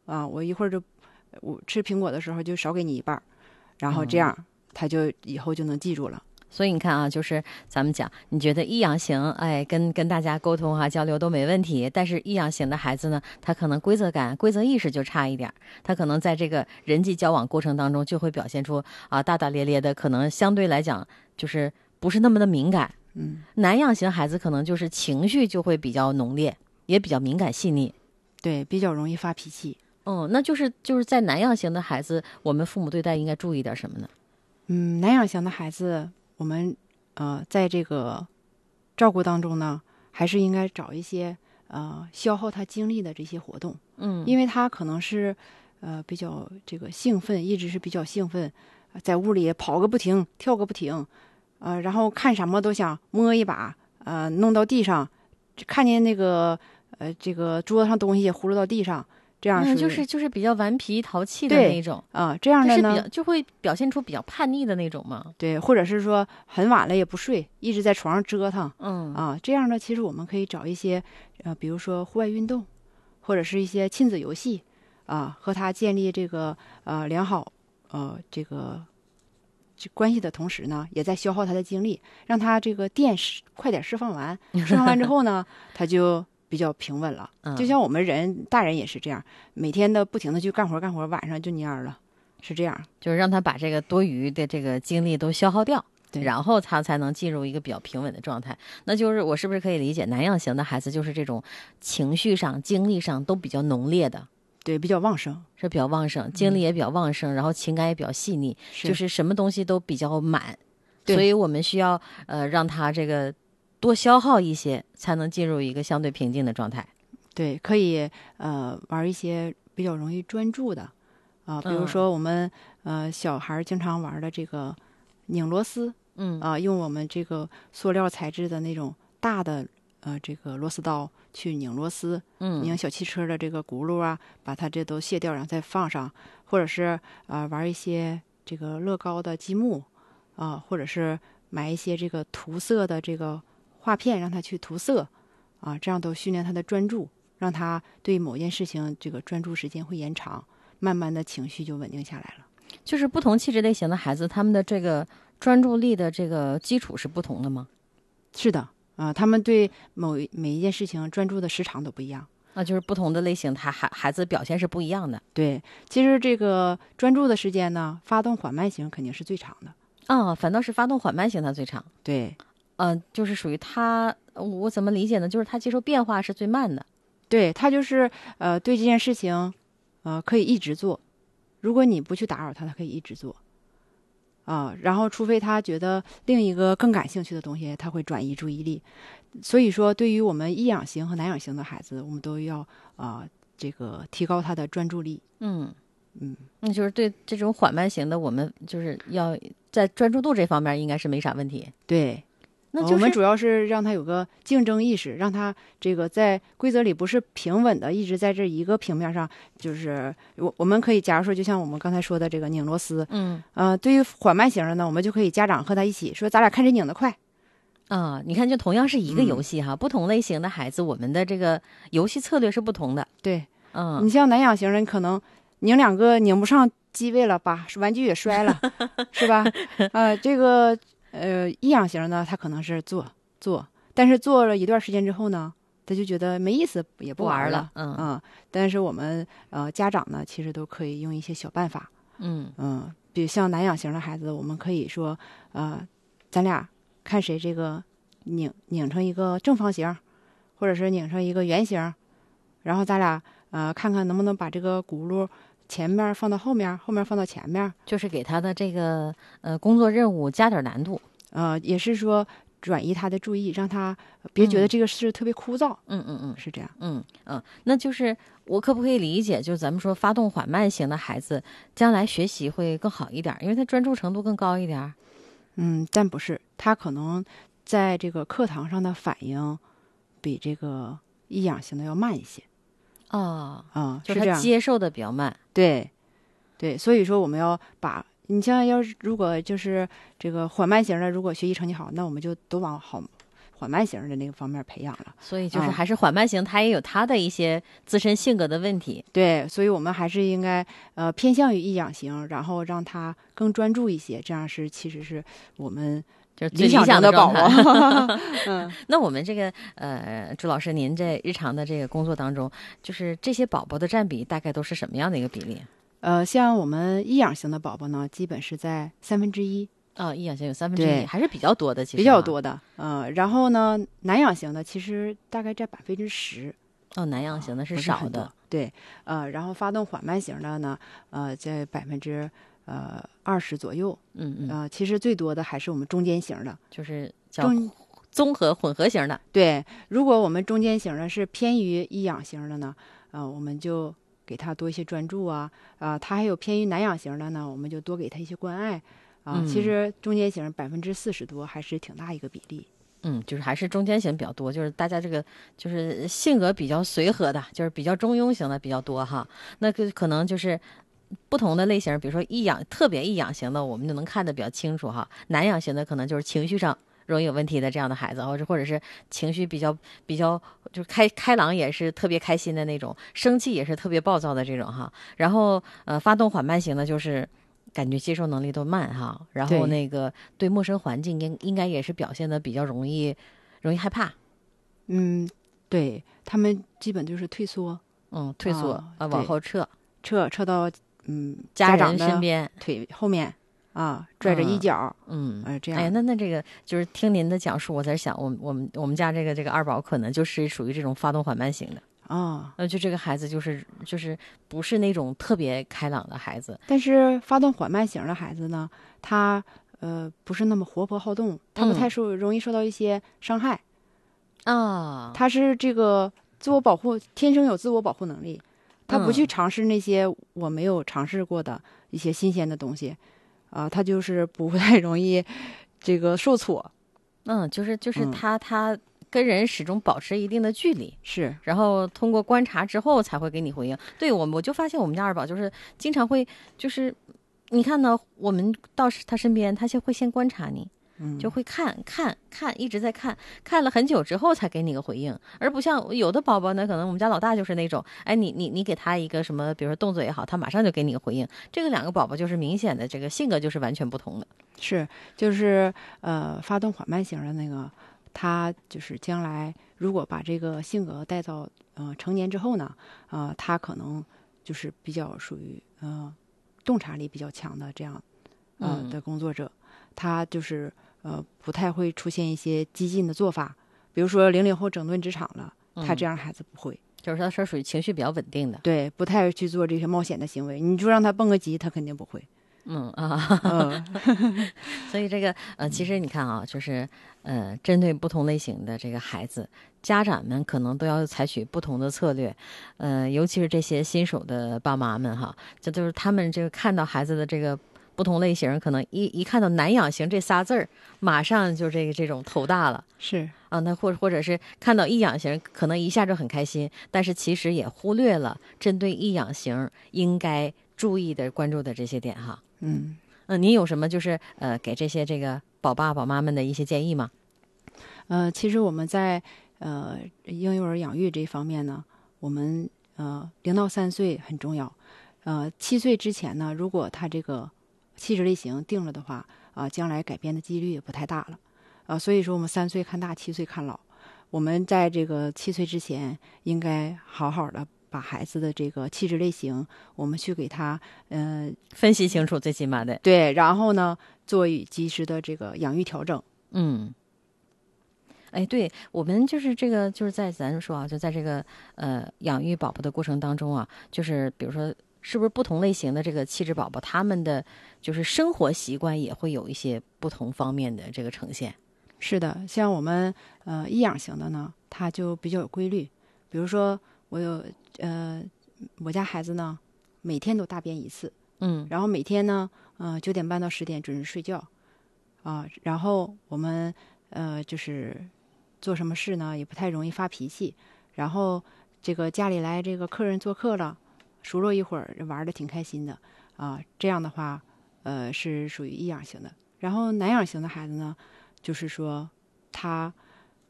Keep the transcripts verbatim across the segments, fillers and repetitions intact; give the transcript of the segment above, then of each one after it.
啊，我一会儿就我吃苹果的时候就少给你一半，然后这样、嗯、他就以后就能记住了。 所以你看啊，就是咱们讲，你觉得易养型，哎，跟跟大家沟通啊交流都没问题，但是易养型的孩子呢，他可能规则感、规则意识就差一点，他可能在这个人际交往过程当中就会表现出啊大大咧咧的，可能相对来讲就是不是那么的敏感。 嗯， 男养型孩子可能就是情绪就会比较浓烈，也比较敏感细腻， 对，比较容易发脾气。 嗯，那就是就是在男养型的孩子，我们父母对待应该注意点什么呢？ 嗯，男养型的孩子。我们呃在这个照顾当中呢，还是应该找一些呃消耗他精力的这些活动。 嗯， 因为他可能是呃比较这个兴奋，一直是比较兴奋，在屋里跑个不停，跳个不停，呃，然后看什么都想摸一把，呃，弄到地上，看见那个呃这个桌子上东西呼噜到地上。这样是、 嗯、就是就是比较顽皮淘气的那种啊、呃，这样的呢是比较就会表现出比较叛逆的那种嘛。 对，或者是说很晚了也不睡，一直在床上折腾。 嗯啊，这样呢，其实我们可以找一些呃，比如说户外运动，或者是一些亲子游戏啊，和他建立这个呃良好呃这个关系的同时呢，也在消耗他的精力，让他这个电释快点释放完，释放完之后呢，他就比较平稳了。 嗯、 就像我们人大人也是这样，每天的不停的去干活干活，晚上就蔫了，是这样， 就是让他把这个多余的这个精力都消耗掉， 对， 然后他才能进入一个比较平稳的状态。那就是我是不是可以理解，男养型的孩子就是这种情绪上、精力上都比较浓烈的？ 对，比较旺盛， 是比较旺盛，精力也比较旺盛，嗯、然后情感也比较细腻， 是就是什么东西都比较满，所以我们需要呃让他这个多消耗一些，才能进入一个相对平静的状态。 对，可以呃玩一些比较容易专注的啊、呃，比如说我们、嗯、呃小孩经常玩的这个拧螺丝， 嗯啊、呃，用我们这个塑料材质的那种大的呃这个螺丝刀去拧螺丝， 嗯， 拧小汽车的这个轱辘啊，把它这都卸掉，然后再放上，或者是啊、呃、玩一些这个乐高的积木啊、呃，或者是买一些这个涂色的这个画片，让他去涂色啊，这样都训练他的专注。让他对某件事情这个专注时间会延长，慢慢的情绪就稳定下来了。 就是不同气质类型的孩子，他们的这个专注力的这个基础是不同的吗？ 是的啊、呃，他们对某每一件事情专注的时长都不一样。 那就是不同的类型，他孩孩子表现是不一样的。 对，其实这个专注的时间呢，发动缓慢型肯定是最长的。 啊、哦，反倒是发动缓慢型它最长。 对， 嗯、呃，就是属于他，我怎么理解呢？就是他接受变化是最慢的。 对，他就是呃，对这件事情，呃，可以一直做。如果你不去打扰他，他可以一直做。啊、呃，然后除非他觉得另一个更感兴趣的东西，他会转移注意力。所以说，对于我们易养型和难养型的孩子，我们都要啊、呃，这个提高他的专注力。 嗯嗯， 那就是对这种缓慢型的，我们就是要在专注度这方面应该是没啥问题。 对。 那、就是、 我们主要是让他有个竞争意识，让他这个在规则里不是平稳的，一直在这一个平面上。就是我我们可以，假如说，就像我们刚才说的这个拧螺丝， 嗯， 呃，对于缓慢型的呢，我们就可以家长和他一起说，咱俩看谁拧得快。 啊，你看，就同样是一个游戏哈、嗯，不同类型的孩子，我们的这个游戏策略是不同的。 对， 嗯， 你像难养型的，你可能拧两个拧不上机位了，把玩具也摔了，是吧？呃，这个。呃，易养型呢，他可能是做做，但是做了一段时间之后呢，他就觉得没意思，也不玩了。 嗯嗯，但是我们呃家长呢，其实都可以用一些小办法。 嗯嗯，比如像难养型的孩子，我们可以说，呃，咱俩看谁这个拧拧成一个正方形，或者是拧成一个圆形，然后咱俩呃看看能不能把这个轱辘前面放到后面，后面放到前面， 就是给他的这个呃工作任务加点难度。 呃，也是说转移他的注意，让他别觉得这个事特别枯燥。 嗯嗯嗯， 是这样。 嗯嗯，那就是我可不可以理解，就是咱们说发动缓慢型的孩子，将来学习会更好一点，因为他专注程度更高一点。 嗯，但不是，他可能在这个课堂上的反应比这个易养型的要慢一些。 哦， 啊、嗯， 就是他接受的比较慢。 对，对，所以说我们要把。你像要是如果就是这个缓慢型的，如果学习成绩好，那我们就都往好缓慢型的那个方面培养了。 所以就是还是缓慢型，它也有它的一些自身性格的问题。 对，所以我们还是应该呃偏向于易养型，然后让他更专注一些，这样是其实是我们就是最理想想的宝宝。 嗯，那我们这个呃，朱老师，您这日常的这个工作当中，就是这些宝宝的占比大概都是什么样的一个比例？ 呃，像我们易养型的宝宝呢，基本是在三分之一。 哦，易养型有三分之一，还是比较多的，其实比较多的。嗯、呃，然后呢，难养型的其实大概占百分之十。 哦，难养型的是少的。 啊、对，呃，然后发动缓慢型的呢，呃，在百分之呃二十左右。 嗯嗯。 呃，其实最多的还是我们中间型的， 就是叫综合混合型的。 对，如果我们中间型的是偏于易养型的呢，呃，我们就给他多一些专注啊，啊、呃，他还有偏于难养型的呢，我们就多给他一些关爱。啊， 嗯、 其实中间型百分之四十多还是挺大一个比例。 嗯，就是还是中间型比较多，就是大家这个就是性格比较随和的，就是比较中庸型的比较多哈。那个可能就是不同的类型，比如说易养特别易养型的，我们就能看得比较清楚哈。难养型的可能就是情绪上容易有问题的这样的孩子，或者或者是情绪比较比较就是开开朗，也是特别开心的那种，生气也是特别暴躁的这种哈。然后呃，发动缓慢型的就是感觉接受能力都慢哈，然后那个对陌生环境应应该也是表现的比较容易容易害怕。 嗯，对，他们基本就是退缩， 嗯，退缩啊、呃，往后撤， 撤撤到嗯家人身边腿后面啊，拽着衣角， 嗯， 呃，这样。 哎，那那这个就是听您的讲述，我在想，我们我们我们家这个这个二宝可能就是属于这种发动缓慢型的。 啊， 呃，就这个孩子就是就是不是那种特别开朗的孩子， 但是发动缓慢型的孩子呢，他呃不是那么活泼好动，他不太受、嗯、容易受到一些伤害啊。 他是这个自我保护，天生有自我保护能力，他不去尝试那些我没有尝试过的一些新鲜的东西，啊、呃，他就是不太容易这个受挫。 嗯，就是就是他、嗯、他。跟人始终保持一定的距离， 是， 然后通过观察之后才会给你回应。对我，我就发现我们家二宝就是经常会，就是你看呢，我们到他身边，他先会先观察你， 嗯， 就会看看看，一直在看，看了很久之后才给你个回应，而不像有的宝宝呢，可能我们家老大就是那种，哎，你你你给他一个什么，比如说动作也好，他马上就给你个回应。这个两个宝宝就是明显的这个性格就是完全不同的， 是，就是呃，发动缓慢型的那个。他就是将来如果把这个性格带到呃成年之后呢，呃，他可能就是比较属于呃洞察力比较强的这样呃的工作者，嗯、他就是呃不太会出现一些激进的做法，比如说零零后整顿职场了， 嗯、 他这样孩子不会， 就是他是属于情绪比较稳定的， 对，不太去做这些冒险的行为，你就让他蹦个极，他肯定不会。 嗯啊，嗯，所以这个呃，其实你看啊，就是呃，针对不同类型的这个孩子，家长们可能都要采取不同的策略，呃，尤其是这些新手的爸妈们哈，这就是他们这个看到孩子的这个不同类型，可能一一看到难养型这仨字儿，马上就这个这种头大了， 是啊，那或或者是看到易养型，可能一下就很开心，但是其实也忽略了针对易养型应该注意的、关注的这些点哈。 嗯嗯，您有什么就是呃给这些这个宝爸宝妈们的一些建议吗？ 呃，其实我们在呃婴幼儿养育这方面呢，我们呃零到三岁很重要，呃七岁之前呢，如果他这个气质类型定了的话，啊、呃，将来改变的几率也不太大了，啊、呃，所以说我们三岁看大，七岁看老，我们在这个七岁之前应该好好的。把孩子的这个气质类型，我们去给他呃分析清楚，最起码的对，然后呢，做与及时的这个养育调整。 嗯，哎，对我们就是这个，就是在咱说啊，就在这个呃养育宝宝的过程当中啊，就是比如说，是不是不同类型的这个气质宝宝，他们的就是生活习惯也会有一些不同方面的这个呈现？ 是的，像我们呃易养型的呢，它就比较有规律，比如说我有。呃，我家孩子呢，每天都大便一次， 嗯， 然后每天呢，呃，九点半到十点准时睡觉，啊、呃，然后我们呃就是做什么事呢，也不太容易发脾气，然后这个家里来这个客人做客了，熟络一会儿，玩的挺开心的啊、呃，这样的话，呃，是属于易养型的。然后难养型的孩子呢，就是说他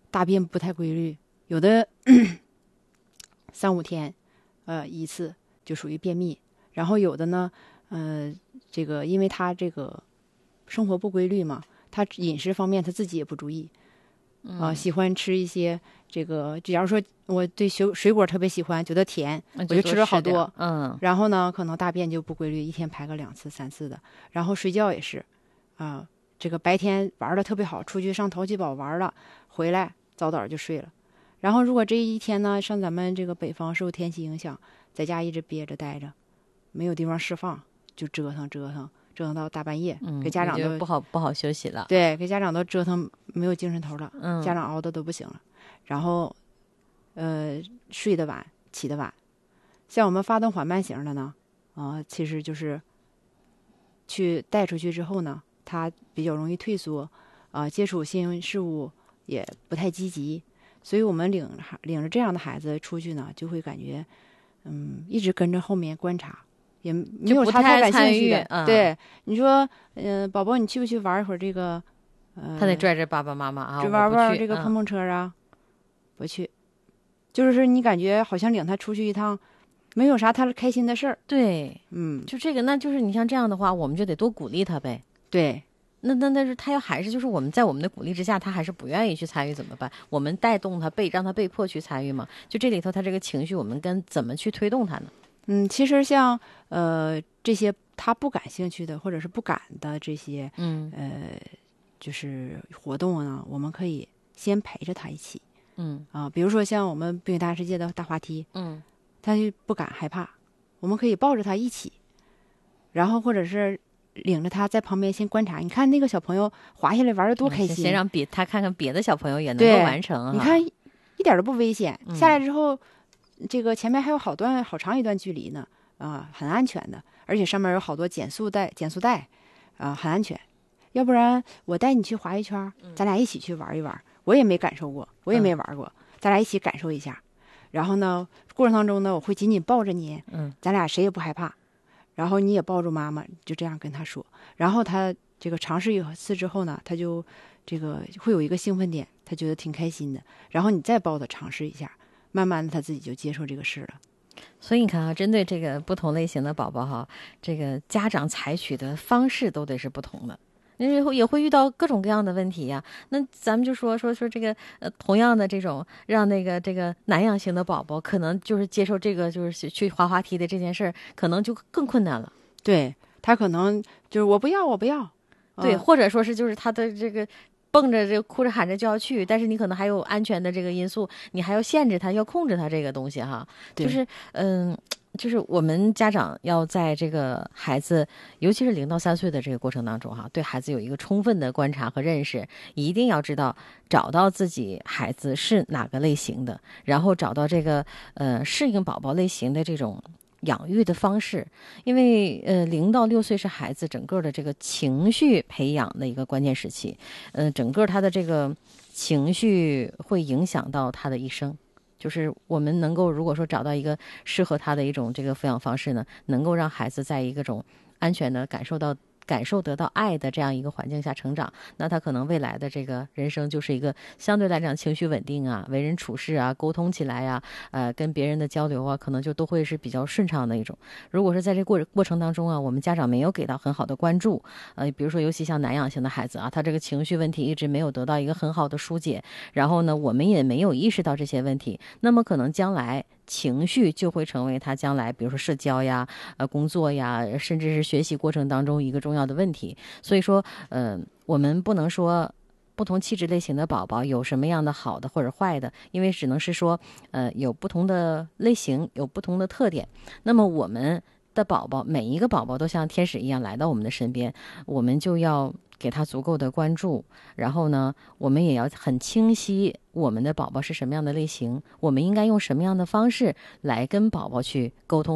大便不太规律，有的三五天呃一次就属于便秘，然后有的呢呃这个因为他这个生活不规律嘛，他饮食方面他自己也不注意啊、呃，喜欢吃一些这个，假如说我对水水果特别喜欢，觉得甜，我就吃了好多， 嗯， 然后呢，可能大便就不规律，一天排个两次、三次的，然后睡觉也是，啊、呃，这个白天玩的特别好，出去上淘气堡玩了，回来早早就睡了，然后如果这一天呢，像咱们这个北方受天气影响，在家一直憋着待着，没有地方释放，就折腾折腾。折腾到大半夜， 嗯、 给家长都不好不好休息了。 对，给家长都折腾没有精神头了， 嗯， 家长熬的都不行了，然后，呃，睡得晚，起得晚。像我们发动缓慢型的呢，啊、呃，其实就是去带出去之后呢，他比较容易退缩，啊、呃，接触新事物也不太积极，所以我们领领着这样的孩子出去呢，就会感觉，嗯，一直跟着后面观察。也没有他太感兴趣的， 嗯、 对你说，嗯、呃，宝宝，你去不去玩一会儿这个？呃， 他得拽着爸爸妈妈啊， 就玩玩这个碰碰车啊，嗯、不去，就是你感觉好像领他出去一趟，没有啥他开心的事儿。 对， 嗯， 就这个，那就是你像这样的话，我们就得多鼓励他呗。 对， 那那但是他要还是就是我们在我们的鼓励之下，他还是不愿意去参与怎么办？我们带动他被让他被迫去参与嘛？就这里头他这个情绪，我们跟怎么去推动他呢？ 嗯，其实像呃这些他不感兴趣的或者是不敢的这些， 嗯呃，就是活动呢，我们可以先陪着他一起， 嗯啊、呃，比如说像我们冰雪大世界的大滑梯， 嗯， 他就不敢害怕，我们可以抱着他一起，然后或者是领着他在旁边先观察，你看那个小朋友滑下来玩的多开心， 先让别他看看别的小朋友也能够完成， 你看一点都不危险， 嗯、 下来之后。这个前面还有好段好长一段距离呢，啊、呃，很安全的，而且上面有好多减速带、减速带，啊、呃，很安全。要不然我带你去滑一圈，咱俩一起去玩一玩。我也没感受过，我也没玩过，嗯、咱俩一起感受一下。然后呢，过程当中呢，我会紧紧抱着你， 嗯， 咱俩谁也不害怕。然后你也抱住妈妈，就这样跟他说。然后他这个尝试一次之后呢，他就这个会有一个兴奋点，他觉得挺开心的。然后你再抱他尝试一下。慢慢的他自己就接受这个事了。 所以你看啊，针对这个不同类型的宝宝哈，这个家长采取的方式都得是不同的，因为也会遇到各种各样的问题呀。那咱们就说说说这个呃，同样的这种让那个这个南阳型的宝宝，可能就是接受这个就是去滑滑梯的这件事儿，可能就更困难了。 对，他可能就是我不要我不要， 对， 嗯、 或者说是就是他的这个。蹦着这哭着喊着就要去，但是你可能还有安全的这个因素，你还要限制他，要控制他这个东西哈。就是嗯，就是我们家长要在这个孩子，尤其是零到三岁的这个过程当中哈，对孩子有一个充分的观察和认识，一定要知道找到自己孩子是哪个类型的，然后找到这个呃适应宝宝类型的这种。养育的方式，因为呃，零到六岁是孩子整个的这个情绪培养的一个关键时期，呃，整个他的这个情绪会影响到他的一生。就是我们能够如果说找到一个适合他的一种这个抚养方式呢，能够让孩子在一个种安全的感受到。感受得到爱的这样一个环境下成长，那他可能未来的这个人生就是一个相对来讲情绪稳定啊，为人处事啊，沟通起来啊，呃，跟别人的交流啊，可能就都会是比较顺畅的一种。如果是在这过过程当中啊，我们家长没有给到很好的关注，呃，比如说尤其像南阳型的孩子啊，他这个情绪问题一直没有得到一个很好的疏解，然后呢，我们也没有意识到这些问题，那么可能将来。情绪就会成为他将来，比如说社交呀、呃工作呀，甚至是学习过程当中一个重要的问题。所以说，呃，我们不能说不同气质类型的宝宝有什么样的好的或者坏的，因为只能是说，呃，有不同的类型，有不同的特点。那么我们的宝宝，每一个宝宝都像天使一样来到我们的身边，我们就要给他足够的关注，然后呢，我们也要很清晰我们的宝宝是什么样的类型，我们应该用什么样的方式来跟宝宝去沟通。